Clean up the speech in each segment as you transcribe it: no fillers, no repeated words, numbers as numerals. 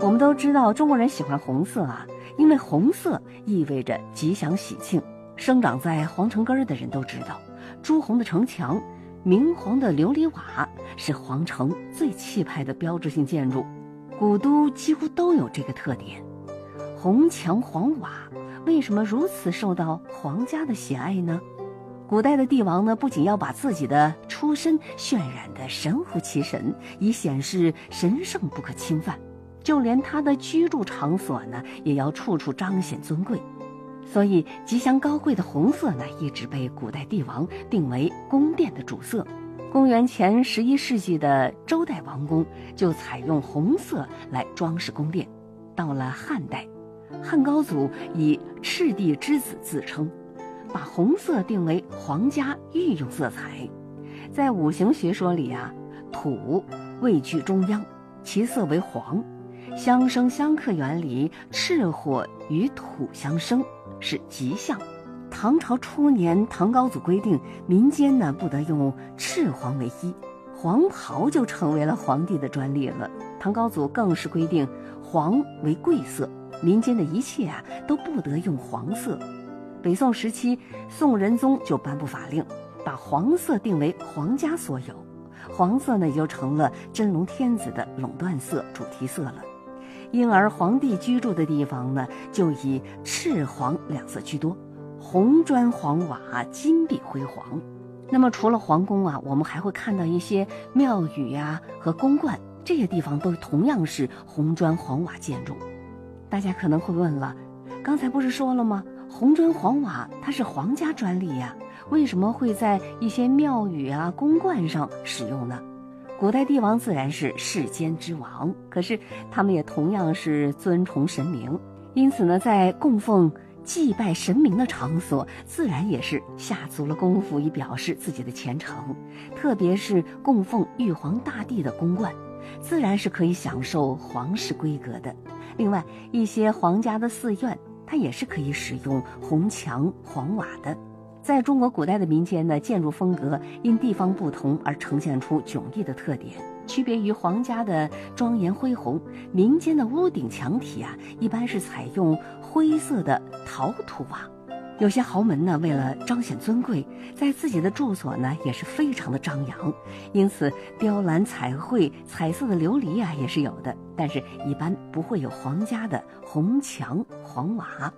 我们都知道中国人喜欢红色啊，因为红色意味着吉祥喜庆。生长在皇城根儿的人都知道，朱红的城墙、明黄的琉璃瓦是皇城最气派的标志性建筑，古都几乎都有这个特点。红墙黄瓦为什么如此受到皇家的喜爱呢？古代的帝王呢，不仅要把自己的出身渲染得神乎其神，以显示神圣不可侵犯，就连他的居住场所呢，也要处处彰显尊贵。所以吉祥高贵的红色呢，一直被古代帝王定为宫殿的主色。公元前11世纪的周代王宫就采用红色来装饰宫殿。到了汉代，汉高祖以赤帝之子自称，把红色定为皇家御用色彩。在五行学说里啊，土位居中央，其色为黄。相生相克原理，赤火与土相生是吉祥。唐朝初年，唐高祖规定民间呢不得用赤黄为衣，黄袍就成为了皇帝的专利了。唐高祖更是规定黄为贵色，民间的一切啊都不得用黄色。北宋时期，宋仁宗就颁布法令，把黄色定为皇家所有，黄色呢也就成了真龙天子的垄断色、主题色了。因而皇帝居住的地方呢，就以赤黄两色居多，红砖黄瓦，金碧辉煌。那么除了皇宫啊，我们还会看到一些庙宇啊和宫观，这些地方都同样是红砖黄瓦建筑。大家可能会问了，刚才不是说了吗？红砖黄瓦它是皇家专利呀，为什么会在一些庙宇啊宫观上使用呢？古代帝王自然是世间之王，可是他们也同样是尊崇神明，因此呢，在供奉祭拜神明的场所，自然也是下足了功夫以表示自己的虔诚。特别是供奉玉皇大帝的宫观，自然是可以享受皇室规格的。另外，一些皇家的寺院，它也是可以使用红墙黄瓦的。在中国古代的民间呢，建筑风格因地方不同而呈现出迥异的特点，区别于皇家的庄严恢宏，民间的屋顶墙体啊，一般是采用灰色的陶土瓦。有些豪门呢，为了彰显尊贵，在自己的住所呢也是非常的张扬，因此雕栏彩绘、彩色的琉璃啊也是有的，但是一般不会有皇家的红墙黄瓦。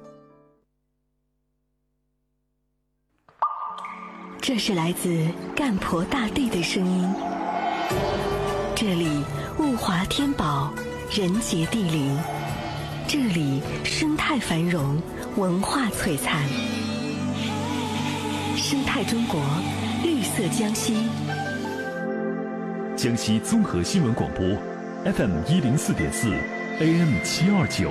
这是来自干婆大地的声音，这里物华天宝，人杰地灵，这里生态繁荣，文化璀璨。生态中国，绿色江西。 江西综合新闻广播 FM 104.4 AM 729。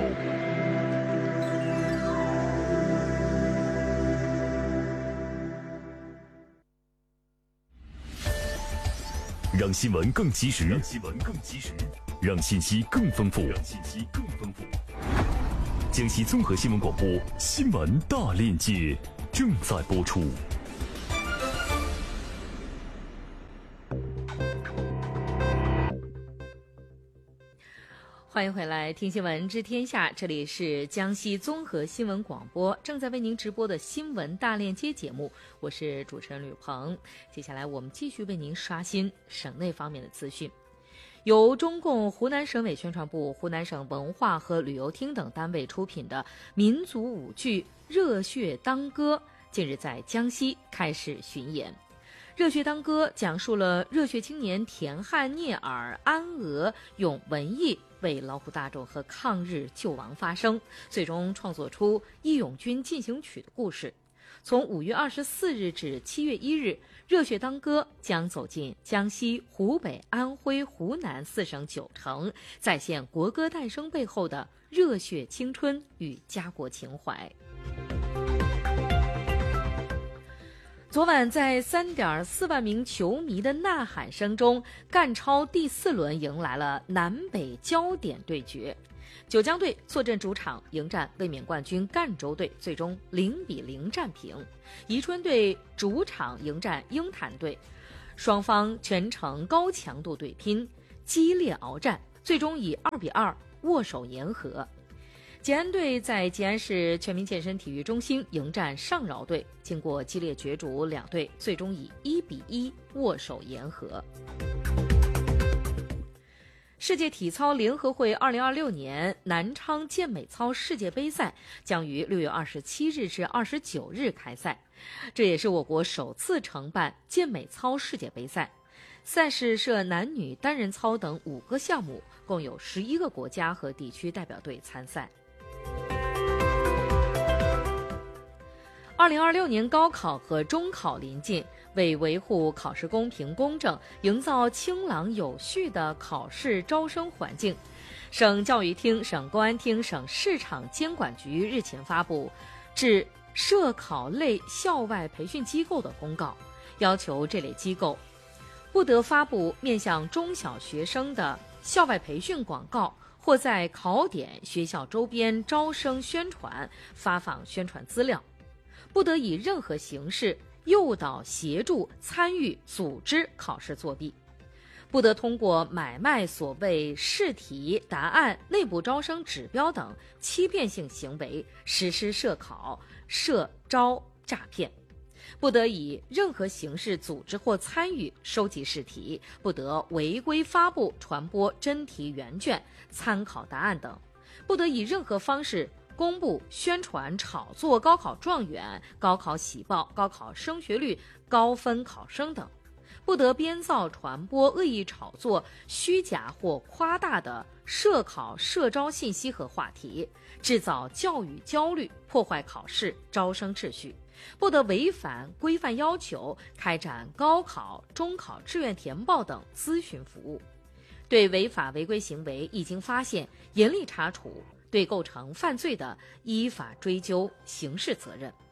让新闻更及时，让信息更丰富，江西综合新闻广播新闻大链接正在播出。 欢迎回来听新闻知天下，这里是江西综合新闻广播正在为您直播的新闻大链接节目，我是主持人吕鹏。接下来我们继续为您刷新省内方面的资讯。由中共湖南省委宣传部、湖南省文化和旅游厅等单位出品的民族舞剧《热血当歌》近日在江西开始巡演。热血当歌讲述了热血青年田汉、聂耳、安娥用文艺为劳苦大众和抗日救亡发声，最终创作出《义勇军进行曲》的故事。从5月24日至7月1日，热血当歌将走进江西、湖北、安徽、湖南4省9城，再现国歌诞生背后的热血青春与家国情怀。昨晚在3.4万名球迷的呐喊声中，赣超第4轮迎来了南北焦点对决。九江队坐镇主场迎战卫冕冠军赣州队，最终0-0战平。宜春队主场迎战鹰潭队，双方全程高强度对拼，激烈鏖战，最终以2-2 握手言和。吉安队在吉安市全民健身体育中心迎战上饶队，经过激烈角逐，两队最终以1-1握手言和。世界体操联合会2026年南昌健美操世界杯赛将于6月27日至29日开赛，这也是我国首次承办健美操世界杯赛。赛事设男女单人操等5个项目，共有11个国家和地区代表队参赛。2026年高考和中考临近，为维护考试公平公正，营造清朗有序的考试招生环境，省教育厅、省公安厅、省市场监管局日前发布至涉考类校外培训机构的公告，要求这类机构不得发布面向中小学生的校外培训广告，或在考点、学校周边招生宣传发放宣传资料，不得以任何形式诱导、协助、参与、组织考试作弊，不得通过买卖所谓试题、答案、内部招生指标等欺骗性行为实施涉考、涉招诈骗，不得以任何形式组织或参与收集试题，不得违规发布、传播真题原卷、参考答案等，不得以任何方式公布、宣传、炒作高考状元、高考喜报、高考升学率、高分考生等，不得编造、传播、恶意炒作、虚假或夸大的涉考、涉招信息和话题，制造教育焦虑，破坏考试招生秩序，不得违反规范要求开展高考、中考志愿填报等咨询服务。对违法违规行为一经发现，严厉查处，对构成犯罪的依法追究刑事责任。